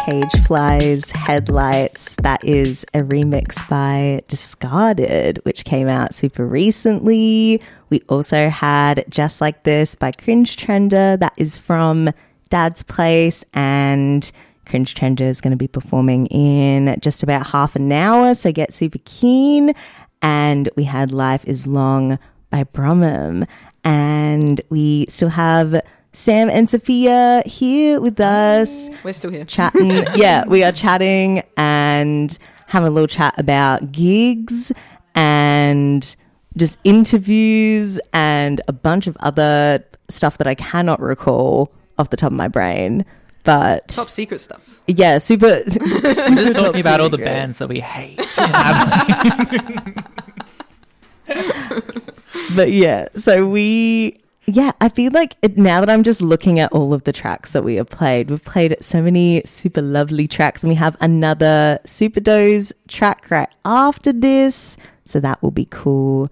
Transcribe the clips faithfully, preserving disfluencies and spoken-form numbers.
Cage Flies Headlights. That is a remix by Discarded, which came out super recently. We also had Just Like This by Cringe Trender. That is from Dad's Place, and Cringe Trender is going to be performing in just about half an hour, so get super keen. And we had Life is Long by Bromham. And we still have Sam and Sophia here with us. We're still here. Chatting. Yeah, we are chatting and having a little chat about gigs and just interviews and a bunch of other stuff that I cannot recall off the top of my brain. But top secret stuff. Yeah, super. We're just talking about all the bands that we hate. But yeah, so we, yeah, I feel like it, now that I'm just looking at all of the tracks that we have played, we've played so many super lovely tracks, and we have another Superdose track right after this, so that will be cool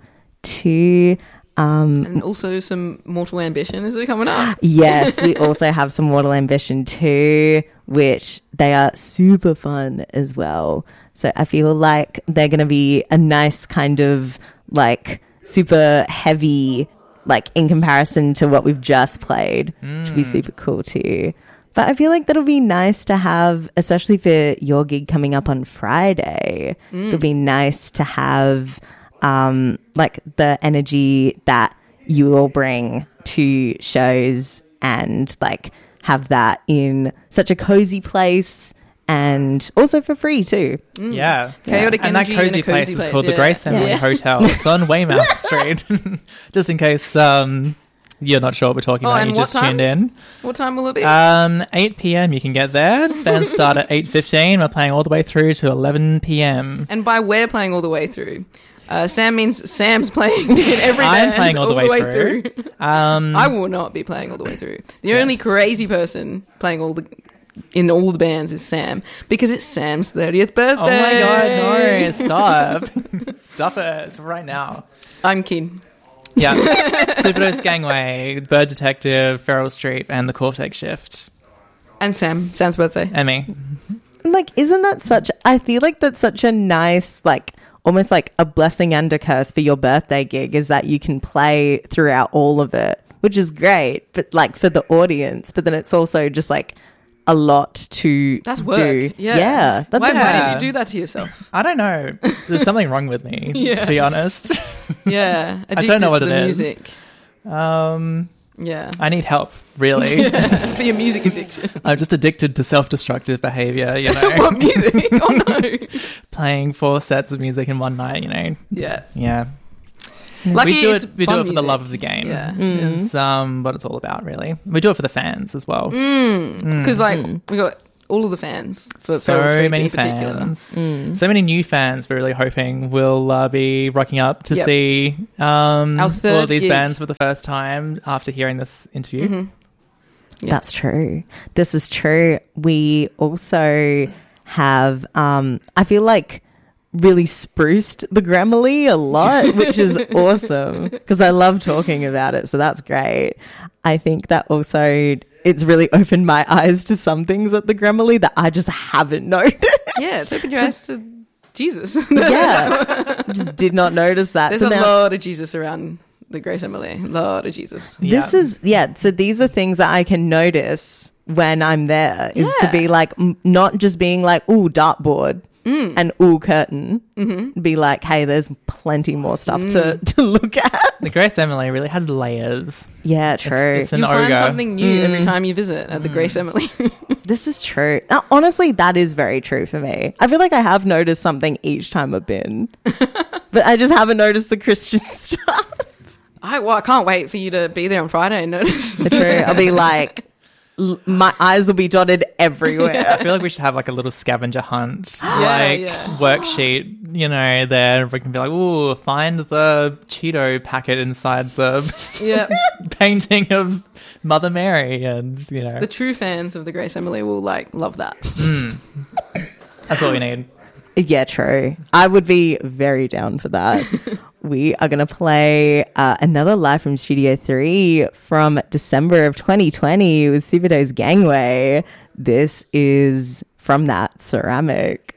too. Um, and also some Mortal Ambition is it coming up? Yes, we also have some Mortal Ambition too, which they are super fun as well. So I feel like they're going to be a nice kind of like super heavy, like in comparison to what we've just played, mm. which would be super cool too. But I feel like that'll be nice to have, especially for your gig coming up on Friday. Mm. It'll be nice to have um, like the energy that you all bring to shows and like have that in such a cozy place. And also for free too. Mm. Yeah. Chaotic yeah. And that energy cozy in a place cozy is place, called yeah. the Grace Emily yeah. Hotel. It's on Weymouth Street. Just in case um, you're not sure what we're talking oh, about, and you what just time? tuned in. What time will it be? Um, eight p.m. you can get there. Bands start at eight fifteen. We're playing all the way through to eleven p.m. And by we're playing all the way through, uh, Sam means Sam's playing in every I'm band playing all, all the way, way through. through. um, I will not be playing all the way through. The yes. only crazy person playing all the in all the bands is Sam, because it's Sam's thirtieth birthday. Oh my god, no, stop. Stop it right now. I'm keen. Yeah. Superdose Gangway, Bird Detective, Feral Street, and the Cortex Shift. And Sam, Sam's birthday. And me. Like, isn't that such, I feel like that's such a nice, like, almost like a blessing and a curse for your birthday gig, is that you can play throughout all of it, which is great, but like for the audience, but then it's also just like a lot to that's work. do. Yeah, yeah that's why, a why did you do that to yourself? I don't know. There's something wrong with me, yeah. to be honest. Yeah, I don't know what to it the is. Music. Um, yeah, I need help. Really, yeah, it's for your music addiction. I'm just addicted to self-destructive behavior. You know, what music? Oh no, playing four sets of music in one night. You know, yeah, yeah. Lucky we do it's it. We fun do it for music. the love of the game. Yeah, mm. It's um what it's all about. Really, we do it for the fans as well. Because mm. like mm. we got all of the fans for so Feral Street many in particular. fans, mm. so many new fans. We're really hoping will uh, be rocking up to yep. see um Our third all of these gig. bands for the first time after hearing this interview. Mm-hmm. Yep. That's true. This is true. We also have, um, I feel like, really spruced the Grammarly a lot, which is awesome because I love talking about it. So that's great. I think that also it's really opened my eyes to some things at the Grammarly that I just haven't noticed. Yeah, it's opened your eyes to Jesus. Yeah. Just did not notice that. There's so a now, lot of Jesus around the Grace Emily. A lot of Jesus. This Yeah. is, yeah. So these are things that I can notice when I'm there, is Yeah. to be like, m- not just being like, ooh, dartboard. Mm. And ooh, curtain. Mm-hmm. Be like, hey, there's plenty more stuff mm. to, to look at. The Grace Emily really has layers. Yeah, true. It's, it's an You'll ogre. find something new Mm. every time you visit at the Grace Emily. This is true. Uh, honestly, that is very true for me. I feel like I have noticed something each time I've been, but I just haven't noticed the Christian stuff. I, well, I can't wait for you to be there on Friday and notice. True. I'll be like, l- my eyes will be dotted everywhere. I feel like we should have like a little scavenger hunt, Yeah, like yeah. worksheet, you know, there we can be like, ooh, find the Cheeto packet inside the Yeah. painting of Mother Mary, and you know, The true fans of the Grace Emily will like love that. mm, that's all we need. Yeah, true. I would be very down for that. We are going to play uh, another live from Studio three from December of twenty twenty with Superdose Gangway. This is from that ceramic.